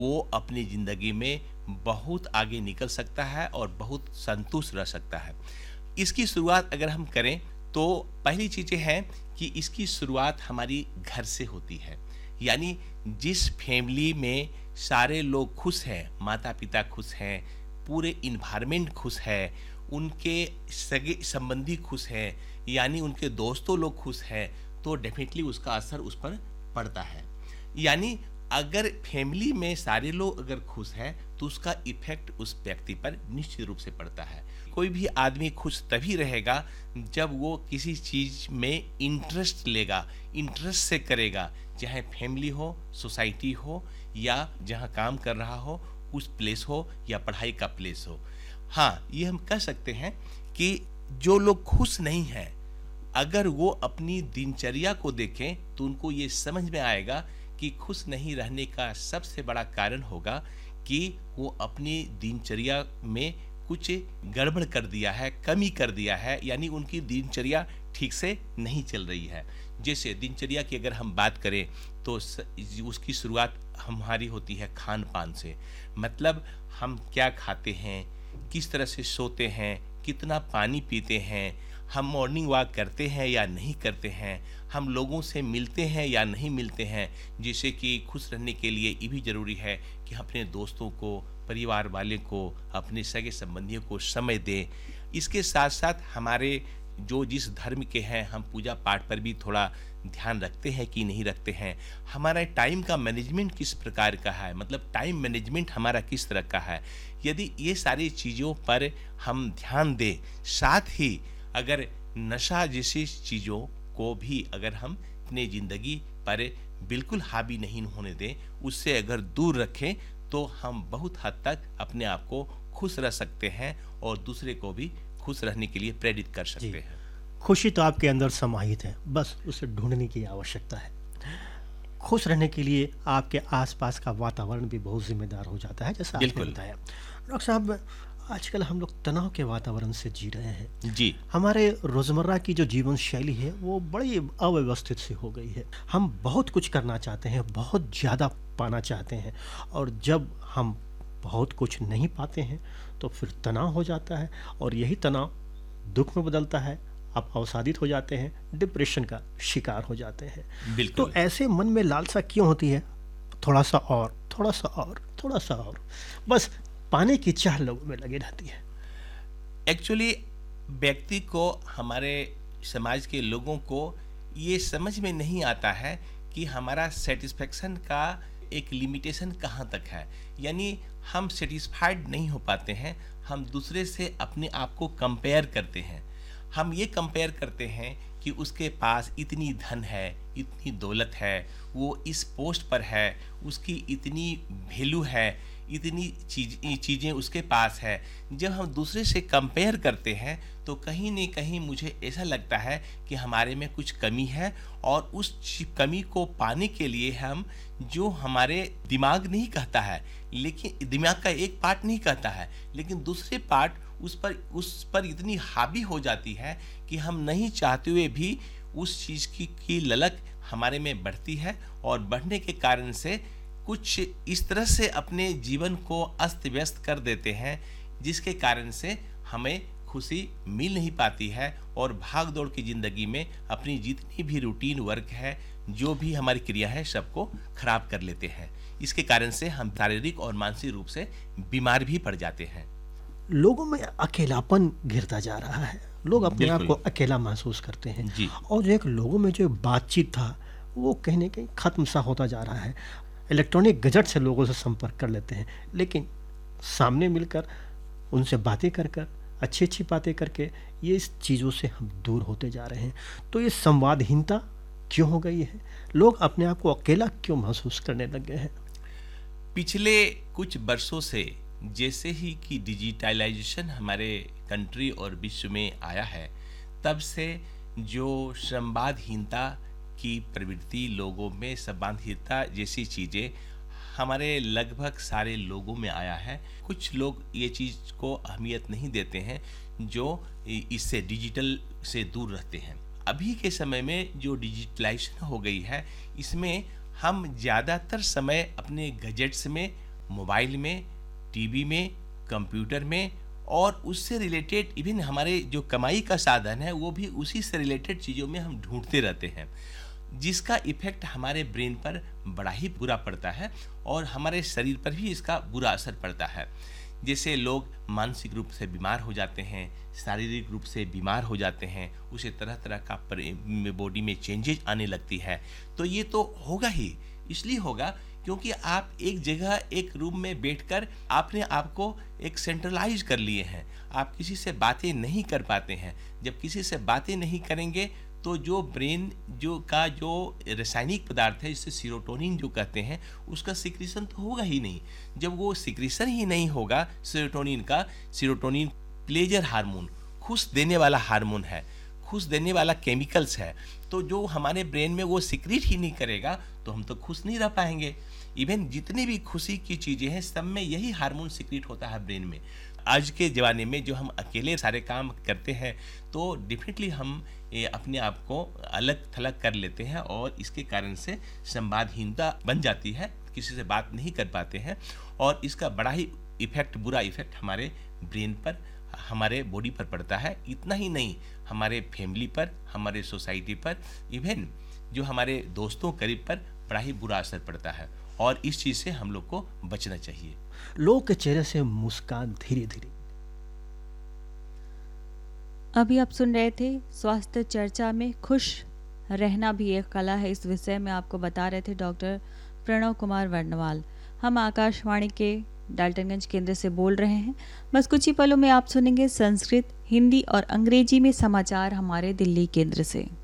वो अपनी ज़िंदगी में बहुत आगे निकल सकता है और बहुत संतुष्ट रह सकता है। इसकी शुरुआत अगर हम करें तो पहली चीज़ ये है कि इसकी शुरुआत हमारी घर से होती है। यानी जिस फैमिली में सारे लोग खुश हैं, माता-पिता खुश हैं, पूरे एनवायरनमेंट खुश है, उनके सगे संबंधी खुश हैं, यानी उनके दोस्तों लोग खुश हैं, तो डेफ़िनेटली उसका असर उस पर पड़ता है। यानी अगर फैमिली में सारे लोग अगर खुश हैं तो उसका इफ़ेक्ट उस व्यक्ति पर निश्चित रूप से पड़ता है। कोई भी आदमी खुश तभी रहेगा जब वो किसी चीज़ में इंटरेस्ट लेगा, इंटरेस्ट से करेगा, चाहे फैमिली हो, सोसाइटी हो या जहाँ काम कर रहा हो उस प्लेस हो या पढ़ाई का प्लेस हो। हाँ, ये हम कह सकते हैं कि जो लोग खुश नहीं हैं, अगर वो अपनी दिनचर्या को देखें तो उनको ये समझ में आएगा कि खुश नहीं रहने का सबसे बड़ा कारण होगा कि वो अपनी दिनचर्या में कुछ गड़बड़ कर दिया है, कमी कर दिया है, यानी उनकी दिनचर्या ठीक से नहीं चल रही है। जैसे दिनचर्या की अगर हम बात करें तो उसकी शुरुआत हमारी होती है खान-पान से। मतलब हम क्या खाते हैं, किस तरह से सोते हैं, कितना पानी पीते हैं, हम मॉर्निंग वॉक करते हैं या नहीं करते हैं, हम लोगों से मिलते हैं या नहीं मिलते हैं। जैसे कि खुश रहने के लिए ये भी ज़रूरी है कि हम अपने दोस्तों को, परिवार वाले को, अपने सगे संबंधियों को समय दें। इसके साथ-साथ हमारे जो जिस धर्म के हैं, हम पूजा पाठ पर भी थोड़ा ध्यान रखते हैं कि नहीं रखते हैं। हमारा टाइम का मैनेजमेंट किस प्रकार का है, मतलब टाइम मैनेजमेंट हमारा किस तरह का है। यदि ये सारी चीज़ों पर हम ध्यान दें, साथ ही अगर नशा जैसी चीज़ों को भी अगर हम अपनी ज़िंदगी पर बिल्कुल हावी नहीं होने दें, उससे अगर दूर रखें, तो हम बहुत हद तक अपने आप को खुश रह सकते हैं और दूसरे को भी खुश रहने के लिए प्रेरित कर सकते जी, हैं। खुशी तो आपके अंदर समाहित है, बस उसे ढूँढने की आवश्यकता है। खुश रहने के लिए आपके आसपास का वातावरण भी बहुत ज़िम्मेदार हो जाता है, जैसा आपने बिल्कुल। बताया। डॉक्टर साहब, आजकल हम लोग तनाव के वातावरण से जी रहे हैं। जी, हमारे रोज़मर्रा की जो जीवन शैली है, वो बड़ी अव्यवस्थित सी हो गई है। हम बहुत कुछ करना चाहते हैं, बहुत ज़्यादा पाना चाहते हैं, और जब हम बहुत कुछ नहीं पाते हैं, तो फिर तनाव हो जाता है, और यही तनाव दुःख में बदलता है। आप अवसादित हो जाते हैं, डिप्रेशन का शिकार हो जाते हैं। तो बिल्कुल। ऐसे मन में लालसा क्यों होती है? थोड़ा-सा और, थोड़ा-सा और, थोड़ा-सा और, बस पाने की चाह लोगों में लगी रहती है। एक्चुअली व्यक्ति को, हमारे समाज के लोगों को ये समझ में नहीं आता है कि हमारा सेटिस्फेक्शन का एक लिमिटेशन कहाँ तक है। यानी हम सेटिस्फाइड नहीं हो पाते हैं, हम दूसरे से अपने आप को कंपेयर करते हैं। हम ये कंपेयर करते हैं कि उसके पास इतनी धन है, इतनी दौलत है, वो इस पोस्ट पर है, उसकी इतनी वैल्यू है, इतनी चीज़ें उसके पास है। जब हम दूसरे से कंपेयर करते हैं तो कहीं न कहीं मुझे ऐसा लगता है कि हमारे में कुछ कमी है, और उस कमी को पाने के लिए हम, जो हमारे दिमाग नहीं कहता है, लेकिन दिमाग का एक पार्ट नहीं कहता है, लेकिन दूसरे पार्ट उस पर इतनी हावी हो जाती है कि हम नहीं चाहते हुए भी उस चीज़ की ललक हमारे में बढ़ती है, और बढ़ने के कारण से कुछ इस तरह से अपने जीवन को अस्त व्यस्त कर देते हैं, जिसके कारण से हमें खुशी मिल नहीं पाती है, और भाग दौड़ की ज़िंदगी में अपनी जितनी भी रूटीन वर्क है, जो भी हमारी क्रिया है, सबको खराब कर लेते हैं। इसके कारण से हम शारीरिक और मानसिक रूप से बीमार भी पड़ जाते हैं। लोगों में अकेलापन घिरता जा रहा है। लोग अपने आप को बिल्कुल। अकेला महसूस करते हैं, जी। और जो एक लोगों में जो बातचीत था, वो कहीं न कहीं ख़त्म सा होता जा रहा है। इलेक्ट्रॉनिक गैजेट से लोगों से संपर्क कर लेते हैं, लेकिन सामने मिलकर उनसे बातें कर अच्छी-अच्छी बातें करके ये इस चीज़ों से हम दूर होते जा रहे हैं। तो ये संवादहीनता क्यों हो गई है? लोग अपने आप को अकेला क्यों महसूस करने लग गए हैं? पिछले कुछ वर्षों से जैसे ही कि डिजिटलाइजेशन हमारे कंट्री और विश्व में आया है, तब से जो संवादहीनता की प्रवृत्ति लोगों में, संवादहीनता जैसी चीज़ें हमारे लगभग सारे लोगों में आया है। कुछ लोग ये चीज़ को अहमियत नहीं देते हैं, जो इससे डिजिटल से दूर रहते हैं। अभी के समय में जो डिजिटलाइजेशन हो गई है, इसमें हम ज़्यादातर समय अपने गैजेट्स में मोबाइल में, टीवी में, कंप्यूटर में, और उससे रिलेटेड इवन हमारे जो कमाई का साधन है वो भी उसी से रिलेटेड चीज़ों में हम ढूंढते रहते हैं, जिसका इफेक्ट हमारे ब्रेन पर बड़ा ही बुरा पड़ता है और हमारे शरीर पर भी इसका बुरा असर पड़ता है। जैसे लोग मानसिक रूप से बीमार हो जाते हैं, शारीरिक रूप से बीमार हो जाते हैं, उसे तरह तरह का बॉडी में चेंजेज आने लगती है। तो ये तो होगा ही, इसलिए होगा क्योंकि आप एक जगह एक रूम में बैठकर आपने आपको एक सेंट्रलाइज कर लिए हैं, आप किसी से बातें नहीं कर पाते हैं। जब किसी से बातें नहीं करेंगे तो जो ब्रेन जो रासायनिक पदार्थ है जिसे सीरोटोनिन जो कहते हैं, उसका सिक्रीशन तो होगा ही नहीं। जब वो सिक्रीशन ही नहीं होगा सीरोटोनिन का, सीरोटोनिन प्लेजर हार्मोन, खुश देने वाला हार्मोन है, खुश देने वाला केमिकल्स है, तो जो हमारे ब्रेन में वो सिक्रीट ही नहीं करेगा तो हम तो खुश नहीं रह पाएंगे। इवन जितनी भी खुशी की चीज़ें हैं सब में यही हार्मोन सिक्रीट होता है ब्रेन में। आज के ज़माने में जो हम अकेले सारे काम करते हैं तो डेफिनेटली हम अपने आप को अलग थलग कर लेते हैं और इसके कारण से संवादहीनता बन जाती है, किसी से बात नहीं कर पाते हैं और इसका बड़ा ही बुरा इफेक्ट हमारे ब्रेन पर, हमारे बॉडी पर पड़ता है। इतना ही नहीं, हमारे फैमिली पर, हमारे सोसाइटी पर, इवन जो हमारे दोस्तों करीब पर बड़ा ही बुरा असर पड़ता है और इस चीज़ से हम लोग को बचना चाहिए। लोग के चेहरे से मुस्कान धीरे धीरे। अभी आप सुन रहे थे स्वास्थ्य चर्चा में खुश रहना भी एक कला है, इस विषय में आपको बता रहे थे डॉक्टर प्रणव कुमार वर्णवाल। हम आकाशवाणी के डाल्टनगंज केंद्र से बोल रहे हैं। बस कुछ ही पलों में आप सुनेंगे संस्कृत, हिंदी और अंग्रेजी में समाचार हमारे दिल्ली केंद्र से।